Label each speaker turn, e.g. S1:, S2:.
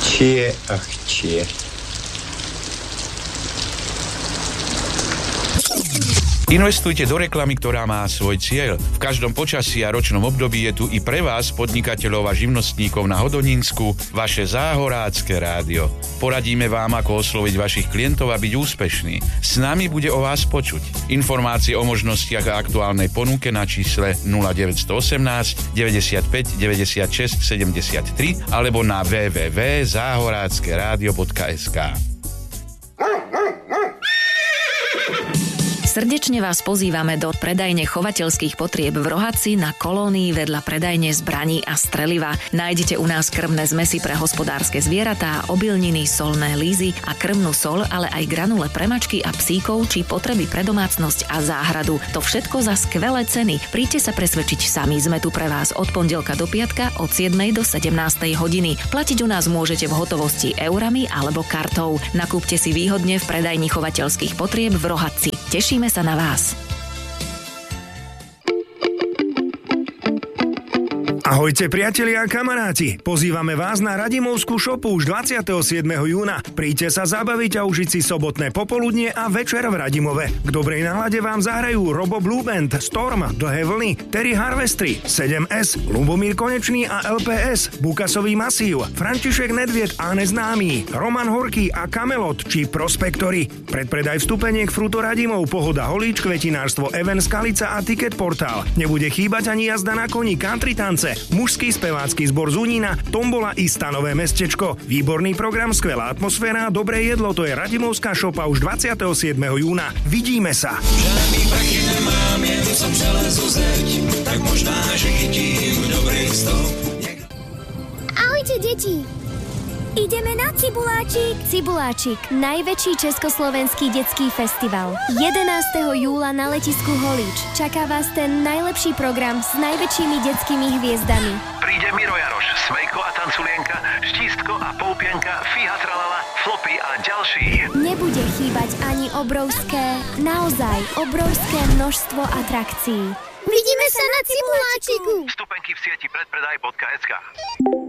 S1: Chčie a chčie.
S2: Investujte do reklamy, ktorá má svoj cieľ. V každom počasí a ročnom období je tu i pre vás, podnikateľov a živnostníkov na Hodonínsku, vaše Záhorácké rádio. Poradíme vám, ako osloviť vašich klientov a byť úspešný. S nami bude o vás počuť. Informácie o možnostiach a aktuálnej ponuke na čísle 0918 95 96 73 alebo na www.zahorackeradio.sk.
S3: Srdečne vás pozývame do predajne chovateľských potrieb v Rohatci na Kolónii vedľa predajne zbraní a streliva. Nájdete u nás krmné zmesy pre hospodárske zvieratá, obilniny, solné lízy a krmnú sol, ale aj granule pre mačky a psíkov či potreby pre domácnosť a záhradu. To všetko za skvelé ceny. Príďte sa presvedčiť sami. Sme tu pre vás od pondelka do piatka od 7. do 17. hodiny. Platiť u nás môžete v hotovosti eurami alebo kartou. Nakúpte si výhodne v predajni chovateľských potrieb v Rohatci. Tešíme sa na vás.
S4: Ahojte priatelia a kamaráti, pozývame vás na Radimovskú šopu už 27. júna. Príďte sa zabaviť a užiť si sobotné popoludnie a večer v Radimove. K dobrej nálade vám zahrajú Robo Blue Band, Storm, Dlhé vlny, Terry Harvestry, 7S, Ľubomír Konečný a LPS, Bukasový masív, František Nedvied a Neznámy, Roman Horký a Kamelot či Prospektory. Predpredaj vstupeniek Fruto Radimov, Pohoda Holíč, Kvetinárstvo Even Skalica a Ticket Portál. Nebude chýbať ani jazda na koni, country tance, mužský spevácky zbor Zúnina, tombola i stanové mestečko. Výborný program, skvelá atmosféra, dobré jedlo, to je Radimovská šopa už 27. júna. Vidíme sa.
S5: Žádný prachy nemám, jen som železo zeď, tak možná, že chytím dobrý stop.
S6: Ahojte, deti! Ideme na Cibuláčik. Cibuláčik, najväčší československý detský festival. 11. júla na letisku Holíč. Čaká vás ten najlepší program s najväčšími detskými hviezdami.
S7: Príde Miro Jaroš, Smejko a Tanculienka, Štístko a Poupienka, Fíha Tralala, Flopy a ďalší. Nebude chýbať ani naozaj obrovské množstvo atrakcií.
S6: Vidíme sa na Cibuláčiku.
S7: Vstupenky v sieti predpredaj.sk.